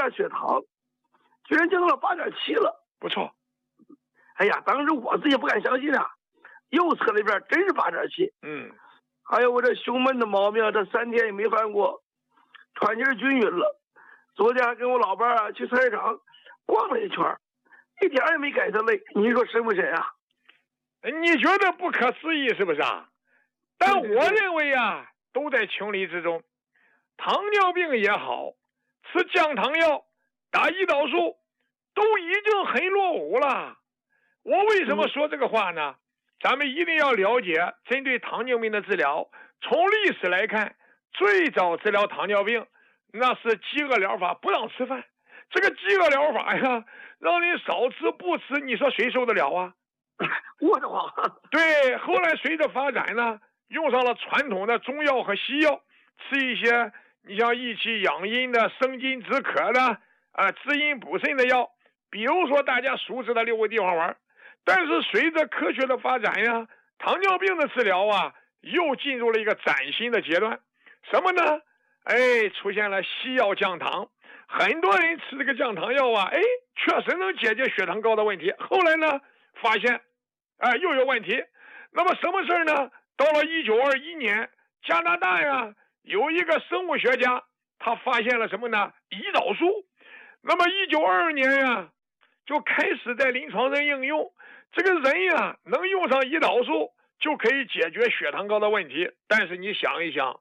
下血糖，居然降到了8.7了。 不错。 哎呀，当时我自己不敢相信啊，又测了一遍，真是8.7。还有我这胸闷的毛病，这3天也没犯过，喘气均匀了。昨天还跟我老伴啊去菜市场逛了一圈，一点也没感觉累。你说神不神啊？ 你觉得不可思议是不是啊？但我认为啊，都在情理之中。糖尿病也好，吃降糖药、打胰岛素，都已经很落伍了。我为什么说这个话呢？咱们一定要了解，针对糖尿病的治疗，从历史来看，最早治疗糖尿病那是饥饿疗法，不让吃饭。这个饥饿疗法呀，让你少吃不吃，你说谁受得了啊？ 我的话， 对，后来随着发展呢，用上了传统的中药和西药，吃一些你像益气养阴的、生津止渴的、滋阴补肾的药，比如说大家熟知的6个地方丸。但是随着科学的发展呀，糖尿病的治疗啊，又进入了一个崭新的阶段。什么呢？出现了西药降糖，很多人吃这个降糖药啊，确实能解决血糖高的问题。后来呢，发现又有问题。那么什么事呢？到了1921年，加拿大呀有一个生物学家，他发现了什么呢？胰岛素。那么1922年呀，就开始在临床上应用。这个人呀，能用上胰岛素就可以解决血糖高的问题。但是你想一想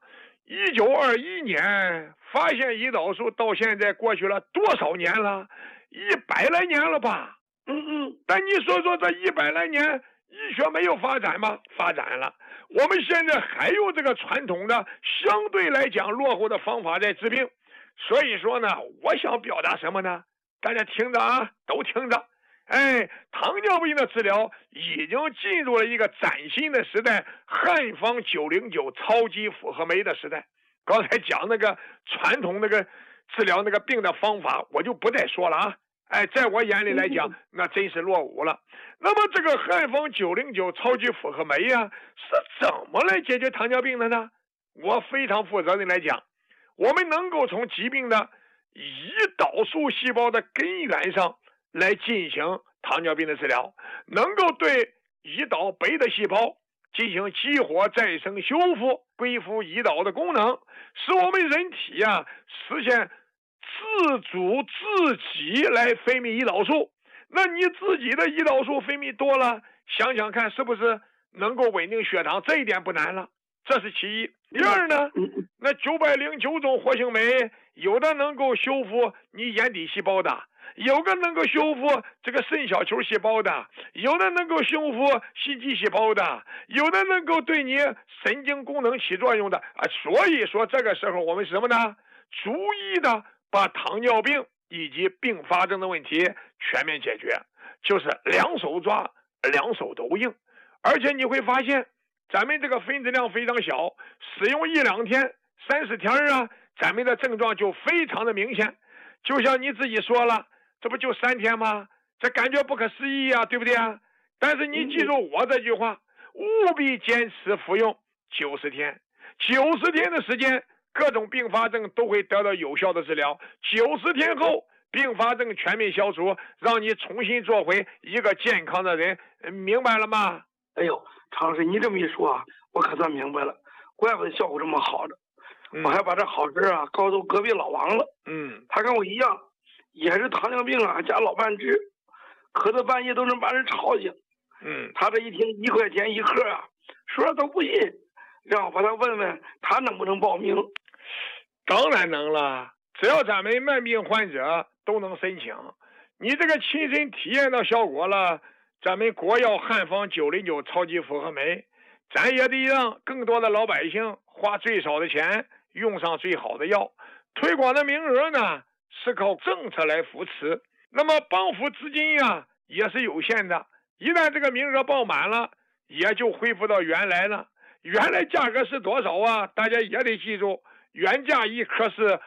，1921年发现胰岛素到现在过去了多少年了？100来年了吧？但你说说这100来年，医学没有发展吗？发展了。我们现在还有这个传统的相对来讲落后的方法在治病。所以说呢，我想表达什么呢？大家听着啊，都听着。糖尿病的治疗已经进入了一个崭新的时代，汉方909超级复合酶的时代。刚才讲那个传统那个治疗那个病的方法，我就不再说了啊。在我眼里来讲，那真是落伍了。那么这个汉方909超级复合酶呀，是怎么来解决糖尿病的呢？我非常负责任来讲，我们能够从疾病的胰岛素细胞的根源上来进行糖尿病的治疗，能够对胰岛白的细胞进行激活、再生、修复，恢复胰岛的功能，使我们人体呀实现自主自己来分泌胰岛素。那你自己的胰岛素分泌多了，想想看是不是能够稳定血糖？这一点不难了，这是其一。第二呢，那909种活性酶，有的能够修复你眼底细胞的，有个能够修复这个肾小球细胞的，有的能够修复心肌细胞的，有的能够对你神经功能起作用的所以说这个时候我们是什么呢？逐一的把糖尿病以及并发症的问题全面解决，就是两手抓，两手都硬。而且你会发现咱们这个分子量非常小，使用1、2天、30天啊，咱们的症状就非常的明显。就像你自己说了，这不就3天吗？这感觉不可思议啊，对不对啊？但是你记住我这句话，务必坚持服用90天，90天的时间，各种并发症都会得到有效的治疗。90天后，并发症全面消除，让你重新做回一个健康的人，明白了吗？ 哎呦，常老师，你这么一说啊，我可算明白了，怪不得效果这么好的。我还把这好事啊告诉隔壁老王了。他跟我一样，也是糖尿病啊加老半只，咳到半夜都能把人吵醒。他这一听1块钱1盒啊，说他不信，让我把他问问他能不能报名。 当然能了，只要咱们慢病患者都能申请。你这个亲身体验到效果了，咱们国药汉方909超级复合酶，咱也得让更多的老百姓花最少的钱用上最好的药。推广的名额呢是靠政策来扶持，那么帮扶资金呀也是有限的，一旦这个名额报满了，也就恢复到原来了。原来价格是多少啊？大家也得记住，原价1颗是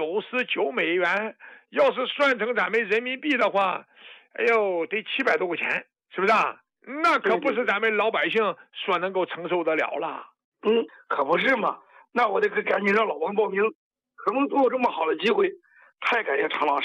99美元，要是算成咱们人民币的话，哎呦，得700多块钱，是不是啊？那可不是咱们老百姓所能够承受得了了。 可不是嘛。那我得赶紧让老王报名，可能给我这么好的机会，太感谢常老师。